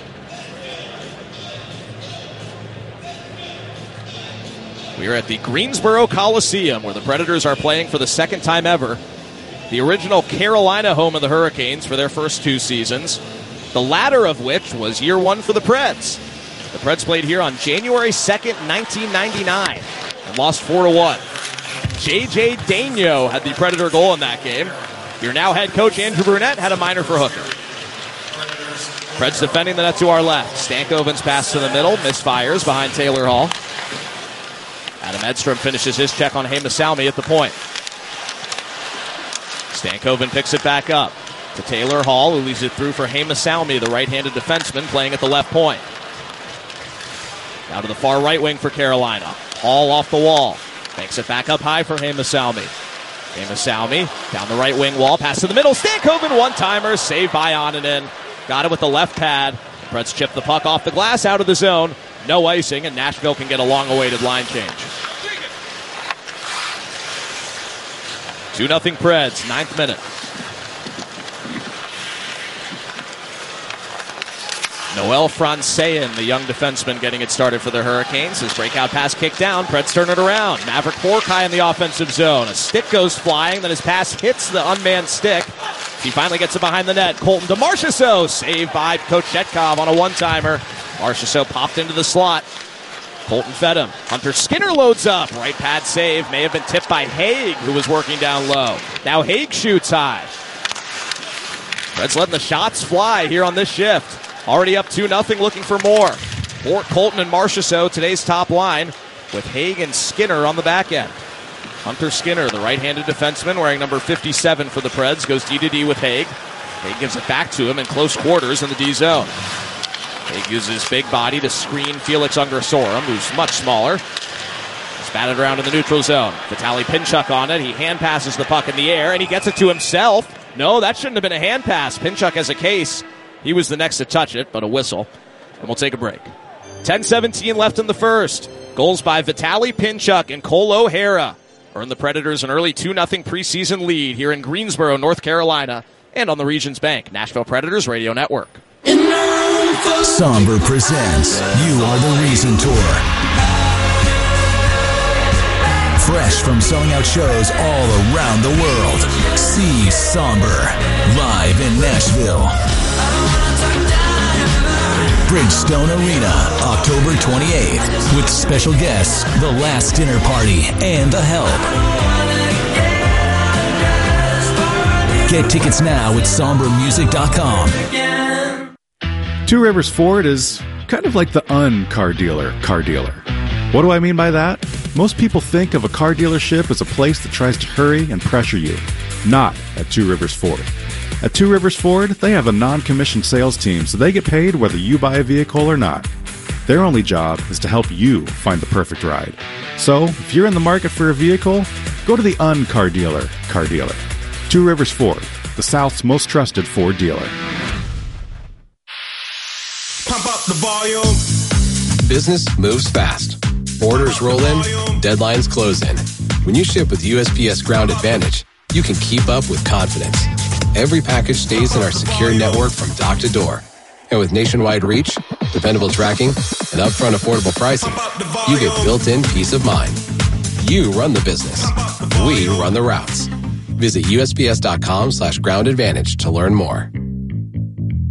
We are at the Greensboro Coliseum, where the Predators are playing for the second time ever. The original Carolina home of the Hurricanes for their first 2 seasons, the latter of which was year 1 for the Preds. The Preds played here on January 2nd, 1999, and lost 4-1. J.J. Daigneault had the Predator goal in that game. Your now head coach Andrew Brunette had a minor for Hooker. Preds defending the net to our left. Stankoven's pass to the middle, misfires behind Taylor Hall. Adam Edstrom finishes his check on Heimsalmi at the point. Stankoven picks it back up to Taylor Hall, who leaves it through for Heimsalmi, the right-handed defenseman playing at the left point. Now to the far right wing for Carolina. Hall off the wall. Makes it back up high for Heimsalmi. Heimsalmi down the right wing wall. Pass to the middle. Stankoven one-timer. Saved by Oninen. Got it with the left pad. The Preds chip the puck off the glass out of the zone. No icing, and Nashville can get a long-awaited line change. 2-0 Preds, 9th minute. Noel Francaen, the young defenseman, getting it started for the Hurricanes. His breakout pass kicked down. Preds turn it around. Maverick Forkay in the offensive zone. A stick goes flying, then his pass hits the unmanned stick. He finally gets it behind the net. Colton DeMarchessault, saved by Kochetkov on a one-timer. Marchessault popped into the slot. Colton fed him. Hunter Skinner loads up. Right pad save. May have been tipped by Haig, who was working down low. Now Haig shoots high. Preds letting the shots fly here on this shift. Already up 2-0, looking for more. Fort Colton and Marchessault, today's top line, with Haig and Skinner on the back end. Hunter Skinner, the right-handed defenseman, wearing number 57 for the Preds, goes D-to-D with Haig. Haig gives it back to him in close quarters in the D zone. Haig uses his big body to screen Felix Ungersorum, who's much smaller. He's batted around in the neutral zone. Vitaly Pinchuk on it. He hand passes the puck in the air, and he gets it to himself. No, that shouldn't have been a hand pass. Pinchuk has a case. He was the next to touch it, but a whistle. And we'll take a break. 10:17 left in the first. Goals by Vitaly Pinchuk and Cole O'Hara earn the Predators an early 2-0 preseason lead here in Greensboro, North Carolina, and on the Regions Bank Nashville Predators Radio Network. Somber presents You Are the Reason Tour. Fresh from selling out shows all around the world. See Somber live in Nashville. Bridgestone Arena, October 28th, with special guests, The Last Dinner Party, and The Help. Get tickets now at sombermusic.com. Two Rivers Ford is kind of like the car dealer. What do I mean by that? Most people think of a car dealership as a place that tries to hurry and pressure you. Not at Two Rivers Ford. At Two Rivers Ford, they have a non-commissioned sales team, so they get paid whether you buy a vehicle or not. Their only job is to help you find the perfect ride. So, if you're in the market for a vehicle, go to the car dealer. Two Rivers Ford, the South's most trusted Ford dealer. Pump up the volume. Business moves fast. Orders roll in, deadlines close in. When you ship with USPS Ground Advantage, you can keep up with confidence. Every package stays in our secure network from dock to door. And with nationwide reach, dependable tracking, and upfront affordable pricing, you get built-in peace of mind. You run the business. We run the routes. Visit USPS.com/groundadvantage to learn more.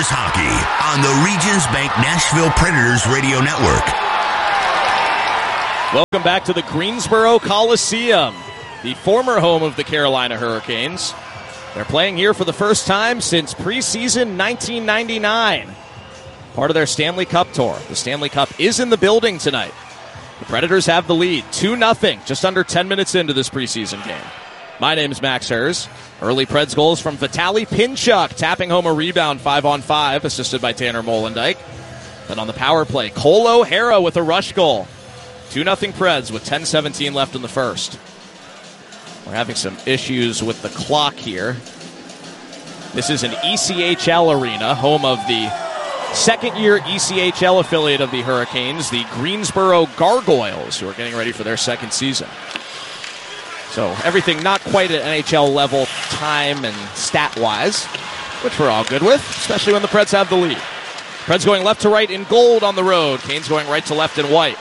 Predators hockey on the Regions Bank Nashville Predators Radio Network. Welcome back to the Greensboro Coliseum, the former home of the Carolina Hurricanes. They're playing here for the first time since preseason 1999. Part of their Stanley Cup tour. The Stanley Cup is in the building tonight. The Predators have the lead, 2-0, just under 10 minutes into this preseason game. My name's Max Hers. Early Preds goals from Vitaly Pinchuk, tapping home a rebound 5-on-5, assisted by Tanner Molendyk. Then on the power play, Cole O'Hara with a rush goal. 2-0 Preds with 10:17 left in the first. We're having some issues with the clock here. This is an ECHL arena, home of the second-year ECHL affiliate of the Hurricanes, the Greensboro Gargoyles, who are getting ready for their second season. So everything not quite at NHL level time and stat-wise, which we're all good with, especially when the Preds have the lead. Preds going left to right in gold on the road. Canes going right to left in white.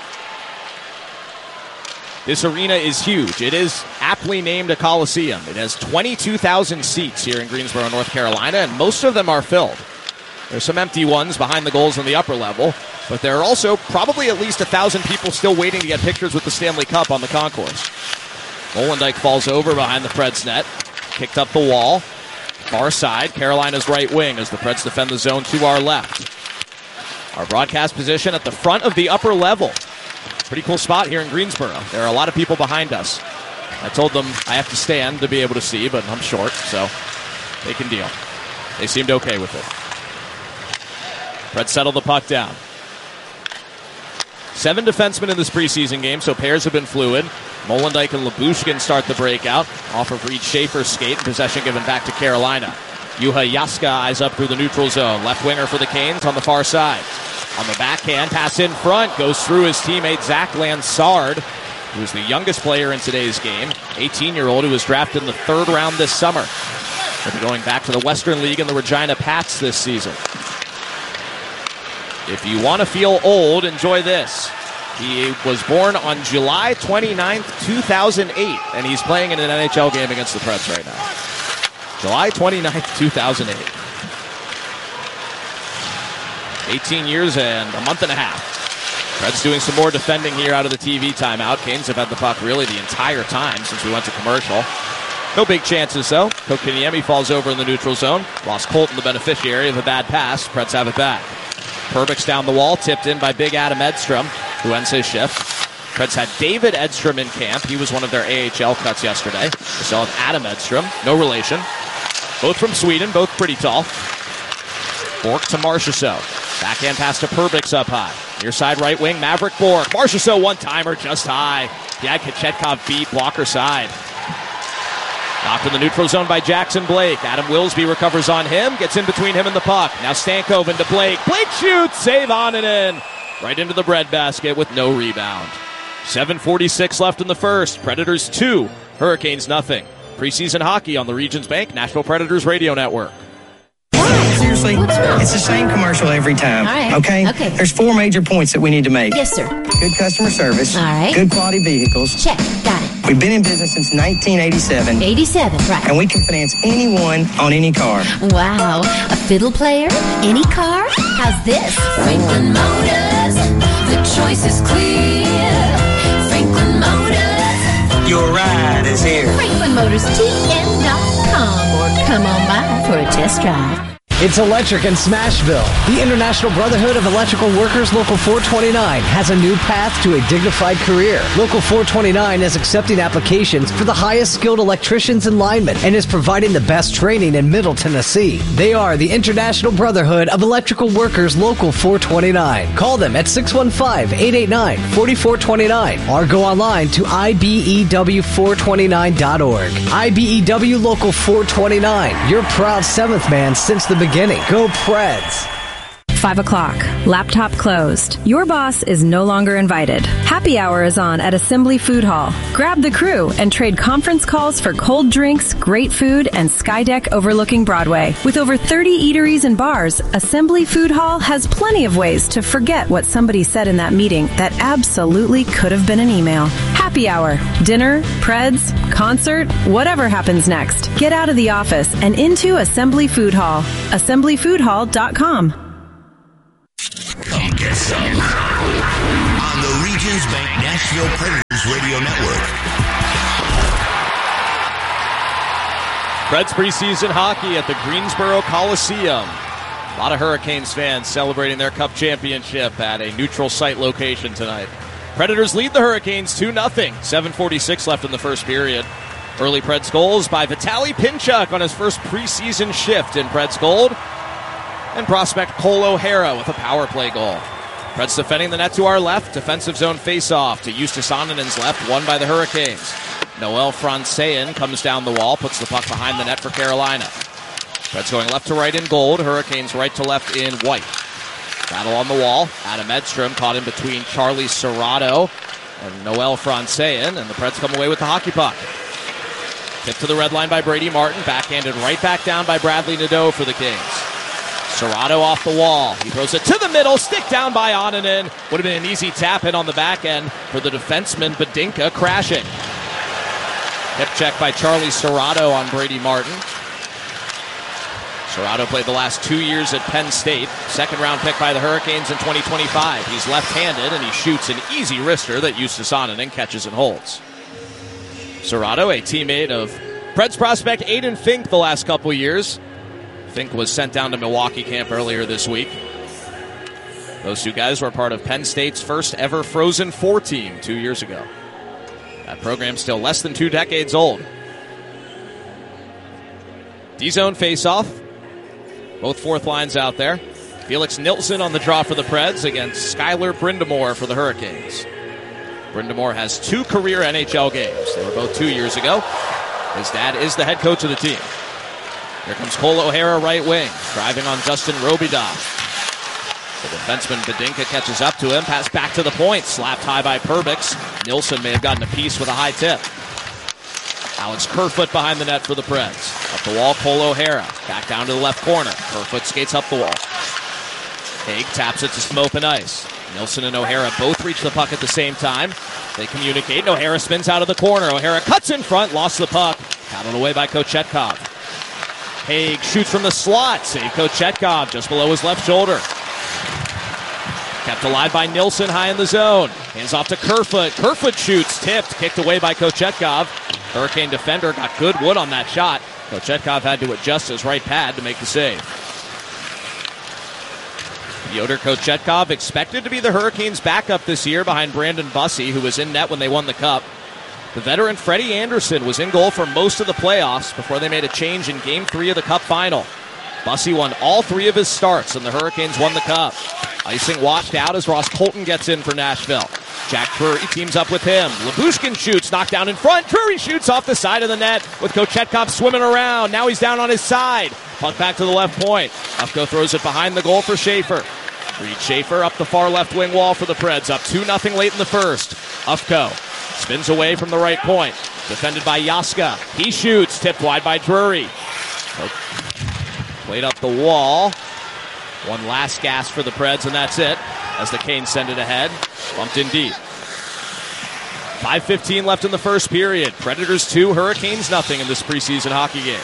This arena is huge. It is aptly named a Coliseum. It has 22,000 seats here in Greensboro, North Carolina, and most of them are filled. There's some empty ones behind the goals in the upper level, but there are also probably at least 1,000 people still waiting to get pictures with the Stanley Cup on the concourse. Molendyk falls over behind the Preds net, kicked up the wall. Far side, Carolina's right wing as the Preds defend the zone to our left. Our broadcast position at the front of the upper level. Pretty cool spot here in Greensboro. There are a lot of people behind us. I told them I have to stand to be able to see, but I'm short, so they can deal. They seemed okay with it. Preds settle the puck down. 7 defensemen in this preseason game, so pairs have been fluid. Molendyk and Lyubushkin start the breakout. Off of Reed Schaefer's skate, and possession given back to Carolina. Juha Jaska eyes up through the neutral zone. Left winger for the Canes on the far side. On the backhand, pass in front, goes through his teammate Zach Lansard, who is the youngest player in today's game, 18-year-old who was drafted in the 3rd round this summer. He'll be going back to the Western League and the Regina Pats this season. If you want to feel old, enjoy this. He was born on July 29th, 2008, and he's playing in an NHL game against the Preds right now. July 29th, 2008. 18 years and a month and a half. Preds doing some more defending here out of the TV timeout. Canes have had the puck really the entire time since we went to commercial. No big chances, though. Kokiniemi falls over in the neutral zone. Ross Colton, the beneficiary of a bad pass. Preds have it back. Perbix down the wall, tipped in by big Adam Edstrom, who ends his shift. Preds had David Edstrom in camp. He was one of their AHL cuts yesterday. They still have Adam Edstrom, no relation. Both from Sweden, both pretty tall. Bork to Marchessault. Backhand pass to Perbix up high. Near side right wing, Maverick Bork. Marchessault one-timer just high. Yeah, Kachetkov beat, blocker side. Knocked in the neutral zone by Jackson Blake. Adam Wilsby recovers on him, gets in between him and the puck. Now Stankov into Blake. Blake shoots, save on and in. Right into the breadbasket with no rebound. 7:46 left in the first. Predators 2, Hurricanes nothing. Preseason hockey on the Regions Bank Nashville Predators Radio Network. Seriously, it's the same commercial every time. All right. Okay? There's 4 major points that we need to make. Yes, sir. Good customer service. All right. Good quality vehicles. Check. Got it. We've been in business since 1987. 87, right. And we can finance anyone on any car. Wow. A fiddle player? Any car? How's this? Franklin Motors. The choice is clear. Franklin Motors. Your ride is here. FranklinMotorsTN.com or come on by for a test drive. It's electric in Smashville. The International Brotherhood of Electrical Workers Local 429 has a new path to a dignified career. Local 429 is accepting applications for the highest skilled electricians and linemen and is providing the best training in Middle Tennessee. They are the International Brotherhood of Electrical Workers Local 429. Call them at 615-889-4429 or go online to IBEW429.org. IBEW Local 429, your proud 7th man since the beginning. Go Preds. 5 o'clock. Laptop closed. Your boss is no longer invited. Happy hour is on at Assembly Food Hall. Grab the crew and trade conference calls for cold drinks, great food, and Skydeck overlooking Broadway. With over 30 eateries and bars, Assembly Food Hall has plenty of ways to forget what somebody said in that meeting that absolutely could have been an email. Happy happy hour, dinner, Preds, concert, whatever happens next. Get out of the office and into Assembly Food Hall. assemblyfoodhall.com. Come get some on the Regions Bank Nashville Predators Radio Network. Preds preseason hockey at the Greensboro Coliseum. A lot of Hurricanes fans celebrating their Cup championship at a neutral site location tonight. Predators lead the Hurricanes 2-0. 7:46 left in the first period. Early Preds goals by Vitaly Pinchuk on his first preseason shift in Preds gold. And prospect Cole O'Hara with a power play goal. Preds defending the net to our left. Defensive zone faceoff to Justus Annanen's left, won by the Hurricanes. Noel Francean comes down the wall, puts the puck behind the net for Carolina. Preds going left to right in gold. Hurricanes right to left in white. Battle on the wall. Adam Edstrom caught in between Charlie Serrato and Noel Francean, and the Preds come away with the hockey puck. Tipped to the red line by Brady Martin. Backhanded right back down by Bradley Nadeau for the Kings. Serrato off the wall. He throws it to the middle. Stick down by Annunen. Would have been an easy tap in on the back end for the defenseman Badinka crashing. Hip check by Charlie Serrato on Brady Martin. Serrato played the last 2 years at Penn State. Second round pick by the Hurricanes in 2025. He's left-handed and he shoots an easy wrister that Justus Annunen catches and holds. Serrato, a teammate of Preds prospect Aiden Fink the last couple years. Fink was sent down to Milwaukee camp earlier this week. Those two guys were part of Penn State's first ever Frozen Four team 2 years ago. That program's still less than 2 decades old. D-zone face-off. Both fourth lines out there. Felix Nilsson on the draw for the Preds against Skylar Brindamore for the Hurricanes. Brindamore has 2 career NHL games. They were both 2 years ago. His dad is the head coach of the team. Here comes Cole O'Hara, right wing, driving on Justin Robidoux. The defenseman Badinka catches up to him. Pass back to the point. Slapped high by Perbix. Nilsson may have gotten a piece with a high tip. Alex Kerfoot behind the net for the Preds. Up the wall, Cole O'Hara. Back down to the left corner. Kerfoot skates up the wall. Haig taps it to Smoke and Ice. Nilsson and O'Hara both reach the puck at the same time. They communicate, and O'Hara spins out of the corner. O'Hara cuts in front, lost the puck. Paddled away by Kochetkov. Haig shoots from the slot. Save Kochetkov just below his left shoulder. Kept alive by Nilsson high in the zone. Hands off to Kerfoot. Kerfoot shoots, tipped, kicked away by Kochetkov. Hurricane defender got good wood on that shot. Kochetkov had to adjust his right pad to make the save. Fyodor Kochetkov expected to be the Hurricanes' backup this year behind Brandon Bussey, who was in net when they won the Cup. The veteran Freddie Anderson was in goal for most of the playoffs before they made a change in Game 3 of the Cup final. Bussey won all 3 of his starts, and the Hurricanes won the Cup. Icing washed out as Ross Colton gets in for Nashville. Jack Drury teams up with him. Lyubushkin shoots, knocked down in front. Drury shoots off the side of the net with Kochetkov swimming around. Now he's down on his side. Puck back to the left point. Ufko throws it behind the goal for Schaefer. Reed Schaefer up the far left wing wall for the Preds. Up 2-0 late in the first. Ufko spins away from the right point. Defended by Jaska. He shoots. Tipped wide by Drury. Played up the wall. One last gas for the Preds, and that's it. As the Canes send it ahead. Bumped in deep. 5:15 left in the first period. Predators 2, Hurricanes nothing in this preseason hockey game.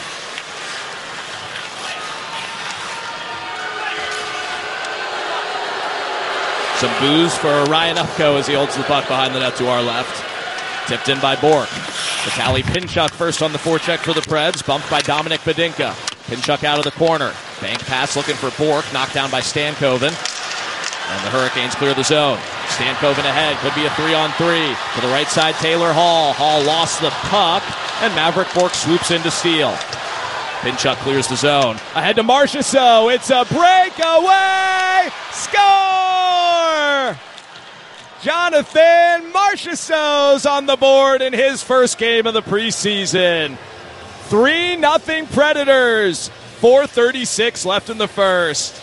Some boos for Ryan Ufko as he holds the puck behind the net to our left. Tipped in by Bork. Vitaly Pinchuk first on the forecheck for the Preds. Bumped by Dominic Badinka. Pinchuk out of the corner. Bank pass looking for Bork. Knocked down by Stankoven. And the Hurricanes clear the zone. Stankoven ahead. Could be a 3-on-3. To the right side, Taylor Hall. Hall lost the puck. And Maverick Bork swoops in to steal. Pinchuk clears the zone. Ahead to Marchessault. It's a breakaway. Score! Jonathan Marchessault's on the board in his first game of the preseason. 3-0 Predators. 4:36 left in the first.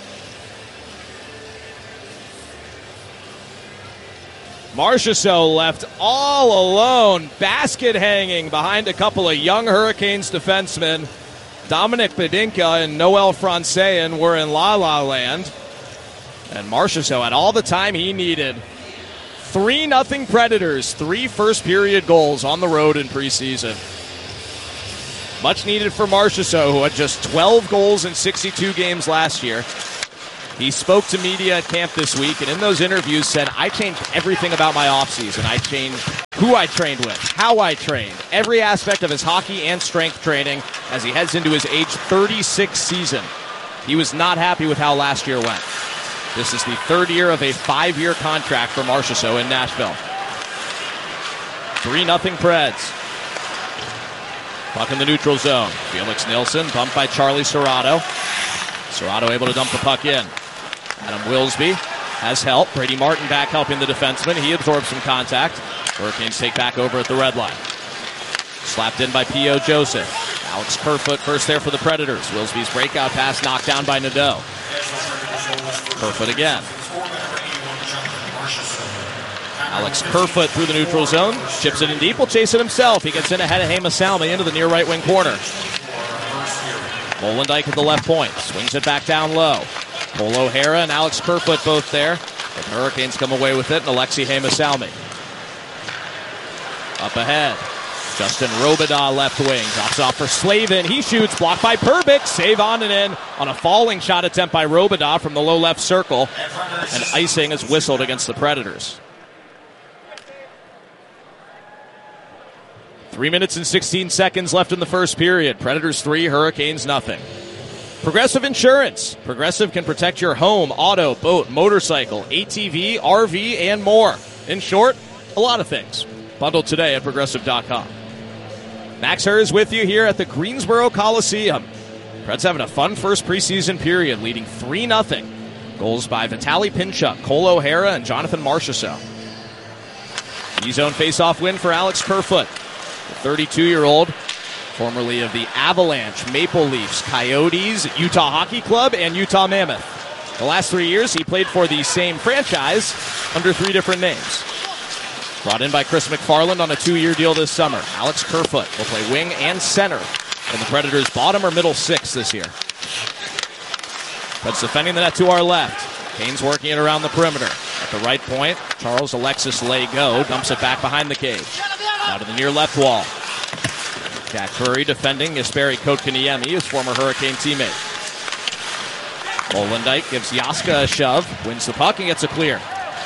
Marchessault left all alone, basket hanging behind a couple of young Hurricanes defensemen. Dominic Badinka and Noel Francean were in La La Land. And Marchessault had all the time he needed. 3-0 Predators. 3 first-period goals on the road in preseason. Much needed for Marchessault, who had just 12 goals in 62 games last year. He spoke to media at camp this week, and in those interviews said, I changed everything about my offseason. I changed who I trained with, how I trained, every aspect of his hockey and strength training as he heads into his age 36 season. He was not happy with how last year went. This is the third year of a 5-year contract for Marchessault in Nashville. 3-0 Preds. Puck in the neutral zone. Felix Nilsson bumped by Charlie Serrato. Serrato able to dump the puck in. Adam Wilsby has help. Brady Martin back helping the defenseman. He absorbs some contact. Hurricanes take back over at the red line. Slapped in by P.O. Joseph. Alex Kerfoot first there for the Predators. Wilsby's breakout pass knocked down by Nadeau. Kerfoot again. Alex Kerfoot through the neutral zone. Chips it in deep. Will chase it himself. He gets in ahead of Hema Salmi into the near right wing corner. Molendyke at the left point. Swings it back down low. Cole O'Hara and Alex Kerfoot both there. But the Hurricanes come away with it, and Alexi Hema Salmi. Up ahead. Justin Robidas left wing. Drops off for Slavin. He shoots. Blocked by Perbix. Save on and in on a falling shot attempt by Robidas from the low left circle. And icing is whistled against the Predators. 3 minutes and 16 seconds left in the first period. Predators 3, Hurricanes 0. Progressive Insurance. Progressive can protect your home, auto, boat, motorcycle, ATV, RV, and more. In short, a lot of things. Bundled today at Progressive.com. Max Herr is with you here at the Greensboro Coliseum. Preds having a fun first preseason period, leading 3-0. Goals by Vitaly Pinchuk, Cole O'Hara, and Jonathan Marchessault. E-zone face-off win for Alex Kerfoot. The 32-year-old, formerly of the Avalanche, Maple Leafs, Coyotes, Utah Hockey Club, and Utah Mammoth. The last 3 years, he played for the same franchise under 3 different names. Brought in by Chris McFarland on a 2-year deal this summer. Alex Kerfoot will play wing and center in the Predators' bottom or middle 6 this year. Preds defending the net to our left. Canes working it around the perimeter. At the right point, Charles Alexis Lego dumps it back behind the cage. Now to the near left wall. Jack Curry defending Jesperi Kotkaniemi, his former Hurricane teammate. Molendyke gives Jaska a shove, wins the puck, and gets a clear.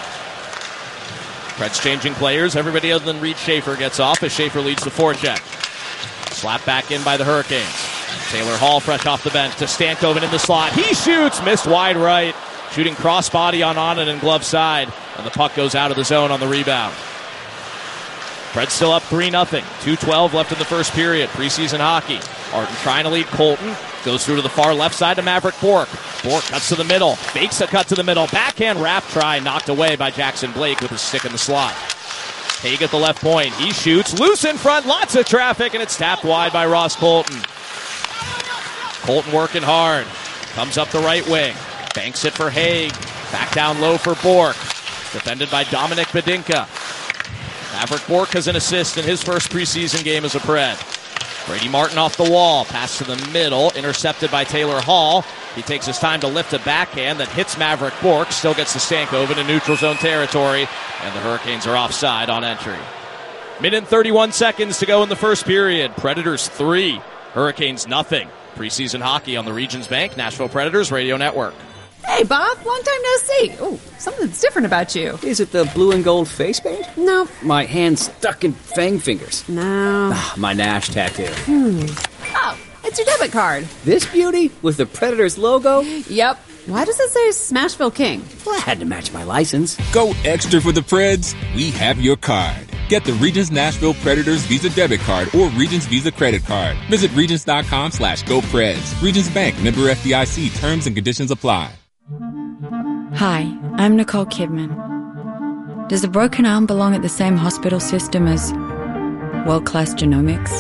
Preds changing players. Everybody other than Reed Schaefer gets off as Schaefer leads the forecheck. Slapped back in by the Hurricanes. Taylor Hall fresh off the bench to Stankoven in the slot. He shoots, missed wide right. Shooting crossbody on Annan and glove side. And the puck goes out of the zone on the rebound. Preds still up 3-0. 2:12 left in the first period. Preseason hockey. Arden trying to lead Colton. Goes through to the far left side to Maverick Bourque. Bourque cuts to the middle. Fakes a cut to the middle. Backhand wrap try knocked away by Jackson Blake with his stick in the slot. Haig at the left point. He shoots. Loose in front. Lots of traffic, and it's tapped wide by Ross Colton. Colton working hard. Comes up the right wing. Banks it for Haig. Back down low for Bourque. Defended by Dominic Bedinka. Maverick Bourque has an assist in his first preseason game as a Pred. Brady Martin off the wall. Pass to the middle. Intercepted by Taylor Hall. He takes his time to lift a backhand that hits Maverick Bourque. Still gets to Stankoven in neutral zone territory. And the Hurricanes are offside on entry. Minute and 31 seconds to go in the first period. Predators 3. Hurricanes 0. Preseason hockey on the Regions Bank Nashville Predators Radio Network. Hey, Bob. Long time no see. Oh, something's different about you. Is it the blue and gold face paint? No. My hand's stuck in fang fingers. No. My Nash tattoo. Oh, it's your debit card. This beauty with the Predators logo? Yep. Why does it say Smashville King? Well, I had to match my license. Go extra for the Preds. We have your card. Get the Regions Nashville Predators Visa Debit Card or Regions Visa Credit Card. Visit Regions.com/GoPreds. Regions Bank, member FDIC. Terms and conditions apply. Hi, I'm Nicole Kidman. Does a broken arm belong at the same hospital system as world-class genomics?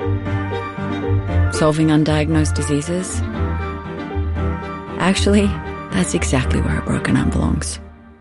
Solving undiagnosed diseases? Actually, that's exactly where a broken arm belongs.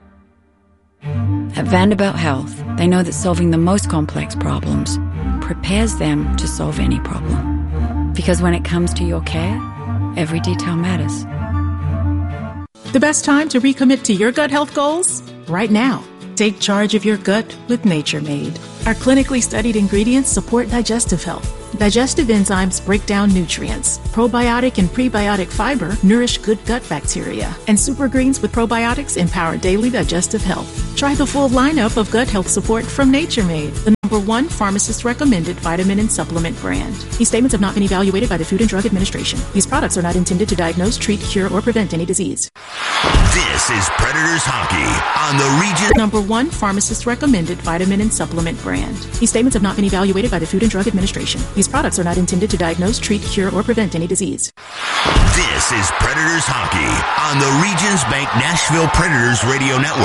At Vanderbilt Health, they know that solving the most complex problems prepares them to solve any problem. Because when it comes to your care, every detail matters. The best time to recommit to your gut health goals? Right now. Take charge of your gut with Nature Made. Our clinically studied ingredients support digestive health. Digestive enzymes break down nutrients. Probiotic and prebiotic fiber nourish good gut bacteria. And super greens with probiotics empower daily digestive health. Try the full lineup of gut health support from Nature Made, the #1 pharmacist-recommended vitamin and supplement brand. These statements have not been evaluated by the Food and Drug Administration. These products are not intended to diagnose, treat, cure, or prevent any disease. This is Predators Hockey on the Region. #1 pharmacist-recommended vitamin and supplement brand. These statements have not been evaluated by the Food and Drug Administration. These products are not intended to diagnose, treat, cure, or prevent any disease. This is Predators Hockey on the Regions Bank Nashville Predators Radio Network.